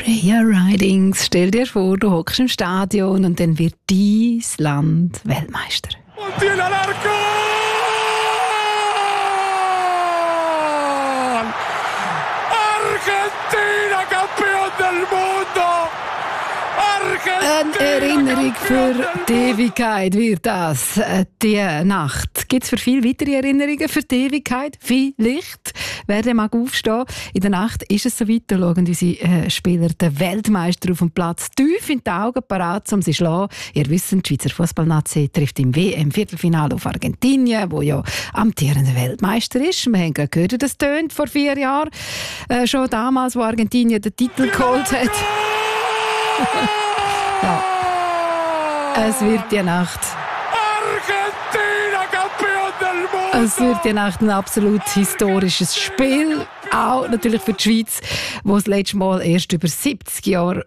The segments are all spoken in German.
Freya Ridings. Stell dir vor, du hockst im Stadion und dann wird dein Land Weltmeister. Und tiene al arco! Argentina, campeón del mundo! Eine Erinnerung für die Ewigkeit wird das, die Nacht. Gibt es für viele weitere Erinnerungen für die Ewigkeit? Vielleicht. Wer dann mag aufstehen? In der Nacht ist es so weit, da schauen unsere Spieler den Weltmeister auf dem Platz tief in die Augen parat, um sie zu schlagen. Ihr wisst, die Schweizer Fußballnazi trifft im WM-Viertelfinale auf Argentinien, wo ja amtierender Weltmeister ist. Wir haben gerade gehört, das tönt vor 4 Jahren. Schon damals, wo Argentinien den Titel geholt hat. Ja. Es wird die Nacht. Argentina, campeón del mundo! Es wird die Nacht ein absolut historisches Spiel. Auch natürlich für die Schweiz, wo das letzte Mal erst vor 70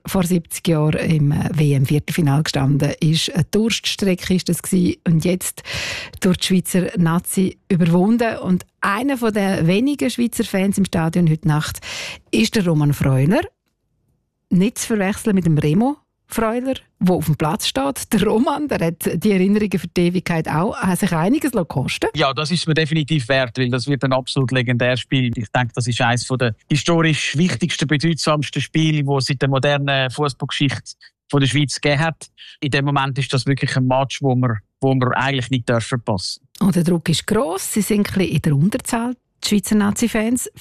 Jahren im WM-Viertelfinale gestanden ist. Eine Durststrecke war das und jetzt durch die Schweizer Nazi überwunden. Und einer der wenigen Schweizer Fans im Stadion heute Nacht ist der Roman Freuler. Nicht zu verwechseln mit dem Remo Freuler, der auf dem Platz steht. Der Roman, der hat die Erinnerungen für die Ewigkeit auch, hat sich einiges kosten. Ja, das ist mir definitiv wert, weil das wird ein absolut legendäres Spiel. Ich denke, das ist eines der historisch wichtigsten, bedeutsamsten Spiele, die es seit der modernen Fußballgeschichte der Schweiz gegeben hat. In dem Moment ist das wirklich ein Match, wo wir eigentlich nicht verpassen dürfen. Und der Druck ist gross. Sie sind ein bisschen in der Unterzahl. Die Schweizer Nazi-Fans,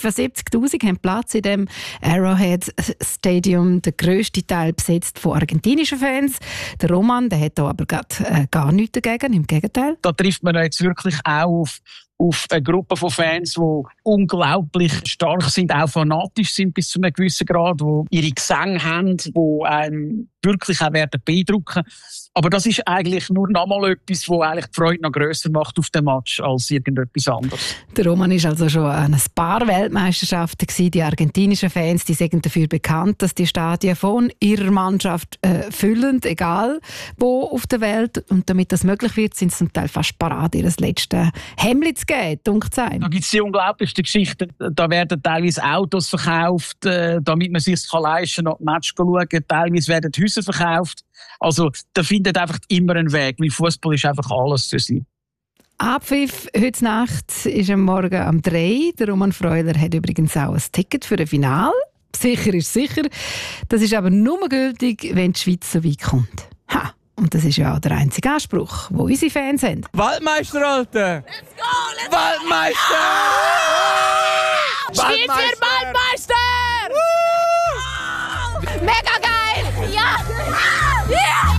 75'000 haben Platz in dem Arrowhead Stadium, der grösste Teil besetzt von argentinischen Fans. Der Roman, der hat da aber gar nichts dagegen, im Gegenteil. Da trifft man jetzt wirklich auch auf eine Gruppe von Fans, die unglaublich stark sind, auch fanatisch sind bis zu einem gewissen Grad, die ihre Gesänge haben, die einen wirklich auch beeindrucken werden. Aber das ist eigentlich nur nochmal etwas, was eigentlich die Freude noch grösser macht auf dem Match als irgendetwas anderes. Der Roman war also schon an ein paar Weltmeisterschaften gewesen. Die argentinischen Fans, die sind dafür bekannt, dass die Stadien von ihrer Mannschaft füllen, egal wo auf der Welt. Und damit das möglich wird, sind sie zum Teil fast parat, ihr letztes Hemd zu geben, dunkel zu sein. Da gibt es die unglaublichsten Geschichten. Da werden teilweise Autos verkauft, damit man sich leisten kann, noch Match zu schauen. Teilweise werden Häuser verkauft. Also da findet einfach immer einen Weg, weil Fußball ist einfach alles für sie. Abpfiff heute Nacht ist am Morgen um 3. Der Roman Freuler hat übrigens auch ein Ticket für ein Finale. Sicher ist sicher. Das ist aber nur gültig, wenn die Schweiz so weit kommt. Ha! Und das ist ja auch der einzige Anspruch, den unsere Fans haben. Waldmeister, Alter! Let's go! Let's Waldmeister! Schweizer Waldmeister! Mega